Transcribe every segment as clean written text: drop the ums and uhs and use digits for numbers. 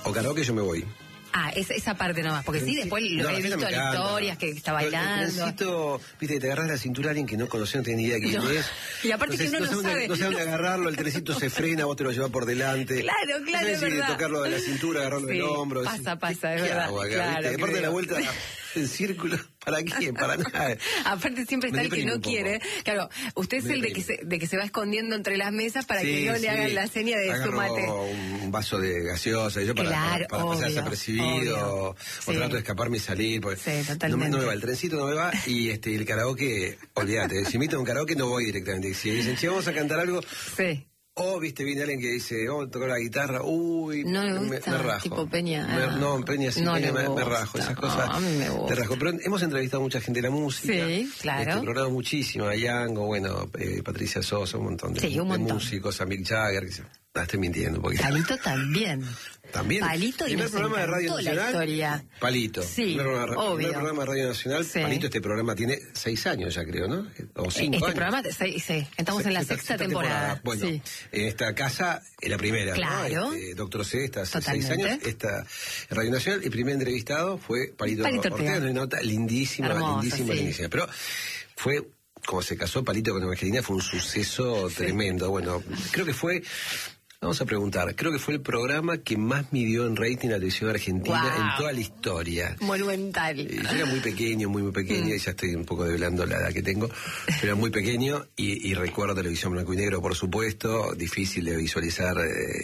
o karaoke yo me voy. Esa parte nomás, porque sí, después lo he visto en historias que está bailando. El trencito, viste, te agarras la cintura a alguien que no conoce, no tiene ni idea quién es. Y aparte entonces, que uno no sabe. No sabe dónde agarrarlo, el trencito se frena, vos te lo llevas por delante. Claro, no es verdad. Tocarlo de la cintura, agarrarlo del hombro. Pasa, es verdad. Claro, aparte de la vuelta en círculo, ¿para quién? Para nada. Aparte siempre está el que no quiere. Claro, usted es el de que se va escondiendo entre las mesas para que no le hagan la seña de su mate. Un vaso de gaseosa, yo para pasar desapercibido, o trato de escaparme y salir, porque no me va, el trencito no me va, y el karaoke, olvídate, si invito a un karaoke no voy directamente, si dicen, che, vamos a cantar algo, viste, viene alguien que dice, tocar la guitarra, no me gusta, me rajo. Tipo Peña. Peña sí, Peña me rajo, esas cosas. A mí me gusta. Te rajo. Pero hemos entrevistado a mucha gente de la música. Sí, claro. Programa muchísimo, a Yango, Patricia Sosa, un montón de músicos, a Mick Jagger, estoy mintiendo un poquito. Palito también. También. Palito y primer programa de Radio Nacional. Palito. Sí, primer programa de Radio Nacional. Sí. Palito, este programa tiene 6 años ya, creo, ¿no? O 5 años. Programa, estamos en la sexta temporada. Bueno, en esta casa, la primera, claro. ¿no? Doctor C, está hace 6 años. Esta Radio Nacional, el primer entrevistado fue Palito Ortega, una nota lindísima, lindísima. Pero fue, como se casó Palito con Evangelina, fue un suceso tremendo. Bueno, creo que fue... Vamos a preguntar, creo que fue el programa que más midió en rating la televisión argentina en toda la historia. Monumental. Yo era muy pequeño, y ya estoy un poco develando la edad que tengo, pero era muy pequeño y recuerdo televisión blanco y negro, por supuesto, difícil de visualizar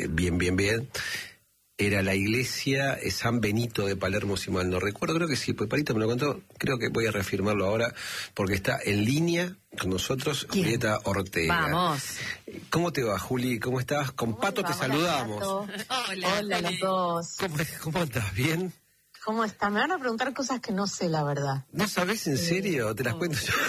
bien. Era la iglesia San Benito de Palermo, si mal no recuerdo, creo que sí, pues Palito me lo contó, creo que voy a reafirmarlo ahora, porque está en línea con nosotros Julieta Ortega. Vamos. ¿Cómo te va, Juli? ¿Cómo estás? Con Pato te saludamos. Hola a los dos. ¿Cómo estás? ¿Bien? ¿Cómo estás? Me van a preguntar cosas que no sé, la verdad. ¿No sabes en serio? ¿Te las cuento yo?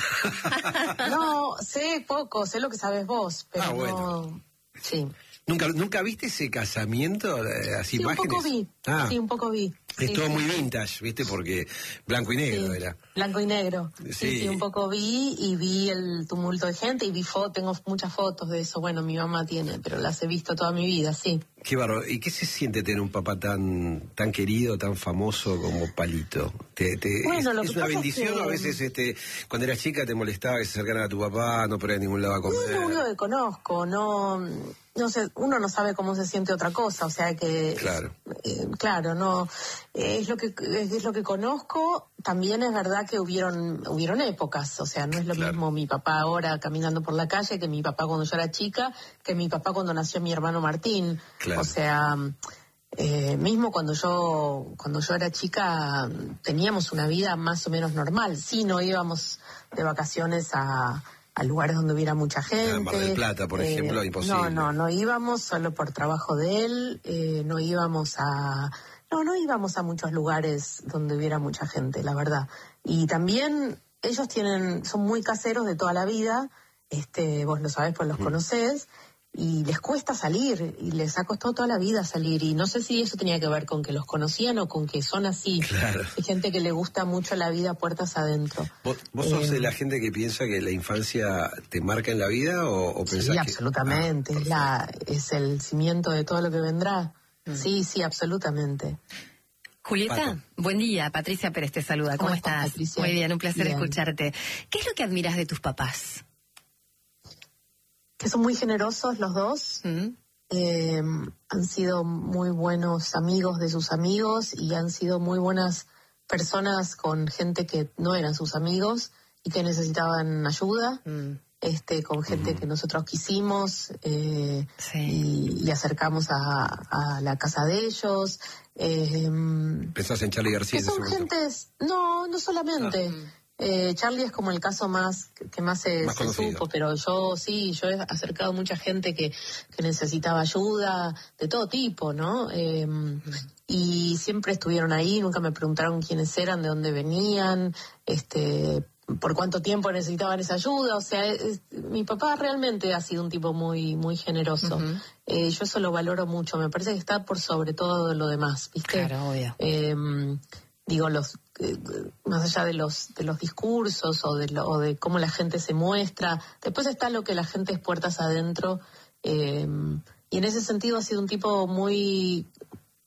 No, sé poco, sé lo que sabes vos, pero bueno. Sí. ¿Nunca viste ese casamiento? Así sí, imágenes? Un poco vi. Es todo muy vintage, ¿viste? Porque blanco y negro era. Blanco y negro. Sí, un poco vi y vi el tumulto de gente y tengo muchas fotos de eso. Bueno, mi mamá tiene, pero las he visto toda mi vida, sí. Qué bárbaro. ¿Y qué se siente tener un papá tan querido, tan famoso como Palito? Bueno, ¿Es una bendición o a veces cuando eras chica te molestaba que se acercaran a tu papá, no podías a ningún lado a comer? Es lo único que conozco, no sé, uno no sabe cómo se siente otra cosa, o sea que... Claro. Claro, no... Es lo que conozco. También es verdad que hubieron épocas, o sea, no es lo mismo mi papá ahora caminando por la calle que mi papá cuando yo era chica, que mi papá cuando nació mi hermano Martín. Claro. O sea, mismo cuando yo era chica teníamos una vida más o menos normal. Sí, no íbamos de vacaciones a lugares donde hubiera mucha gente. Mar del Plata, por ejemplo, imposible. No íbamos solo por trabajo de él, no íbamos a muchos lugares donde hubiera mucha gente, la verdad. Y también ellos son muy caseros de toda la vida, vos lo sabés, pues los conocés, y les cuesta salir, y les ha costado toda la vida salir, y no sé si eso tenía que ver con que los conocían o con que son así. Claro. Hay gente que le gusta mucho la vida puertas adentro. ¿Vos sos de la gente que piensa que la infancia te marca en la vida o pensás que...? Sí, absolutamente, es el cimiento de todo lo que vendrá. Sí, absolutamente. Julieta, Pato. Buen día. Patricia Pérez te saluda. ¿Cómo estás? Patricia? Muy bien, un placer Bien. escucharte. ¿Qué es lo que admiras de tus papás? Que son muy generosos los dos. Han sido muy buenos amigos de sus amigos y han sido muy buenas personas con gente que no eran sus amigos y que necesitaban ayuda. Con gente que nosotros quisimos y acercamos a la casa de ellos. ¿Pensás en Charly García? Que son gentes, no solamente. Charly es como el caso que más se supo, pero yo he acercado mucha gente que necesitaba ayuda de todo tipo, ¿no? Y siempre estuvieron ahí, nunca me preguntaron quiénes eran, de dónde venían, por cuánto tiempo necesitaban esa ayuda. O sea, mi papá realmente ha sido un tipo muy, muy generoso. Yo eso lo valoro mucho, me parece que está por sobre todo lo demás, ¿viste? Claro, obvio. Digo, más allá de los discursos o de cómo la gente se muestra, después está lo que la gente es puertas adentro, y en ese sentido ha sido un tipo muy